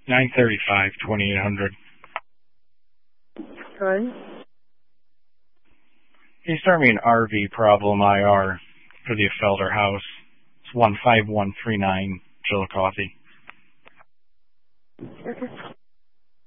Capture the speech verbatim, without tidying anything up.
nine thirty-five, twenty-eight hundred. Sorry? Can you start me an R V problem I R for the Felder House? It's one five one three nine Chillicothe. Okay.